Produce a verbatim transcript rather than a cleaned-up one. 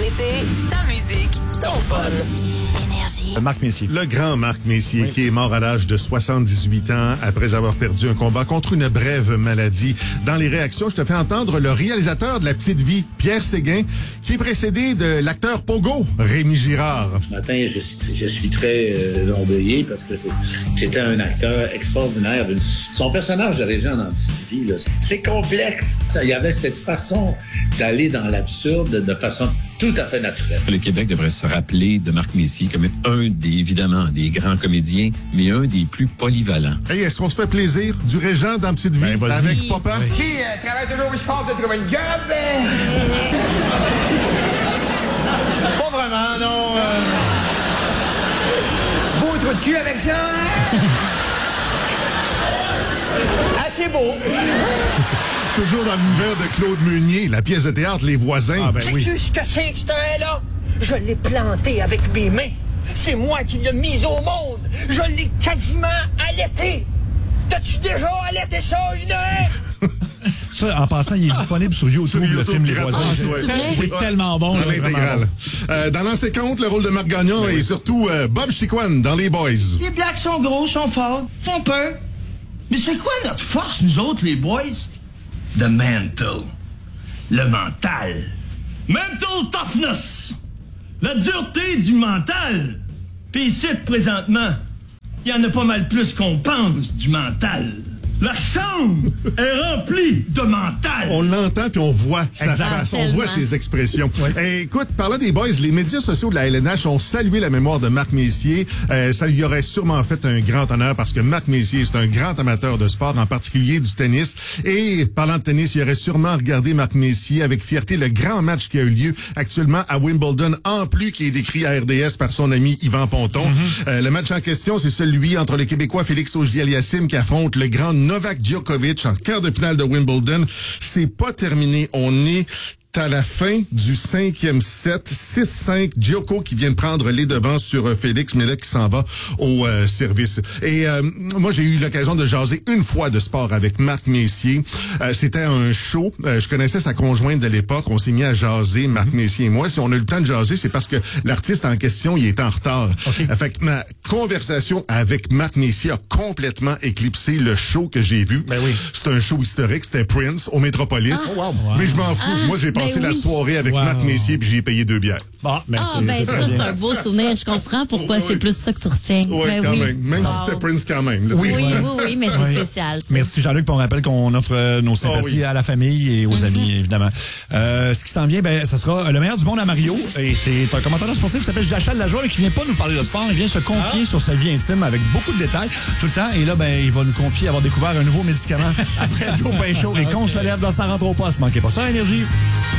été, ta musique, ton fun. Énergie. Marc Messier. Le grand Marc Messier, oui. qui est mort à l'âge de soixante-dix-huit ans après avoir perdu un combat contre une brève maladie. Dans les réactions, je te fais entendre le réalisateur de La Petite Vie, Pierre Séguin, qui est précédé de l'acteur Pogo, Rémi Girard. Ce matin, je suis, je suis très euh, endeuillé parce que c'est, c'était un acteur extraordinaire. Son personnage de Régent dans La Petite Vie, là, c'est complexe. Il y avait cette façon d'aller dans l'absurde de façon tout à fait naturelle. Le Québec devrait se rappeler de Marc Messier comme un des, évidemment, des grands comédiens, mais un des plus polyvalents. Hey, est-ce qu'on se fait plaisir du Régent dans Petite Vie ben, avec oui. Papa? Oui. Qui euh, travaille toujours aussi fort de trouver une job? Euh... Pas vraiment, non. Euh... Beau trou de cul avec ça, hein? Assez beau. Toujours dans l'univers de Claude Meunier, la pièce de théâtre Les Voisins. Ah, ben C'est oui. juste que c'est extrait-là. Je l'ai planté avec mes mains. C'est moi qui l'ai mis au monde. Je l'ai quasiment allaité. T'as-tu déjà allaité ça, une heure? Ça, en passant, il est disponible sur YouTube, Sur le YouTube, film Les gratuit. Voisins. Ah, c'est vrai? C'est tellement bon. Dans C'est vraiment l'intégrale. bon. Euh, dans l'ancien compte, le rôle de Marc Gagnon et surtout euh, Bob Chiquan dans Les Boys. Les blacks sont gros, sont forts, font peur. Mais c'est quoi notre force, nous autres, les boys? The mental. Le mental. Mental toughness. La dureté du mental. Puis ici, présentement, il y en a pas mal plus qu'on pense du mental. La chambre est remplie de mental. On l'entend puis on voit sa Exact. face, on Tellement. voit ses expressions. Oui. Eh, écoute, parlant des Boys, les médias sociaux de la L N H ont salué la mémoire de Marc Messier. Euh, ça lui aurait sûrement fait un grand honneur parce que Marc Messier, c'est un grand amateur de sport, en particulier du tennis. Et parlant de tennis, il aurait sûrement regardé Marc Messier avec fierté le grand match qui a eu lieu actuellement à Wimbledon, en plus qui est décrit à R D S par son ami Yvan Ponton. Mm-hmm. Euh, le match en question, c'est celui entre le Québécois Félix Auger-Aliassime qui affronte le grand Novak Djokovic en quart de finale de Wimbledon. C'est pas terminé. On est à la fin du cinquième set, six cinq, Djoko qui vient de prendre les devants sur euh, Félix, mais là qui s'en va au euh, service. Et euh, moi, j'ai eu l'occasion de jaser une fois de sport avec Marc Messier. Euh, c'était un show. Euh, je connaissais sa conjointe de l'époque. On s'est mis à jaser, Marc Messier et moi. Si on a eu le temps de jaser, c'est parce que l'artiste en question, il est en retard. Okay. Euh, fait que ma conversation avec Marc Messier a complètement éclipsé le show que j'ai vu. Ben oui. C'est un show historique. C'était Prince au Métropolis. Oh, wow. Mais je m'en fous. Ah, moi, j'ai ben passé la oui. soirée avec Wow. Marc Messier puis j'ai payé deux bières. Bon, ben, Ah, c'est- ben c'est ça, très c'est bien. un beau souvenir. Je comprends pourquoi Oui. c'est plus ça que tu retiens. Oui, Ben quand oui. même. Même si Wow. c'était Prince quand même. là, Oui, tu sais. oui, oui, mais c'est Ouais. spécial. tu sais. Merci Jean-Luc, puis on rappelle qu'on offre euh, nos sympathies Oh oui. à la famille et aux Mm-hmm. amis, évidemment. Euh, ce qui s'en vient, ben, ça sera le meilleur du monde à Mario. Et c'est un commentateur sportif qui s'appelle Jachal Lajoie, mais qui vient pas nous parler de sport. Il vient se confier Ah. sur sa vie intime avec beaucoup de détails tout le temps. Et là, ben, il va nous confier avoir découvert un nouveau médicament après Joe Pinchot et qu'on se lève dans sa rentre au poste. Manquez pas ça, Énergie.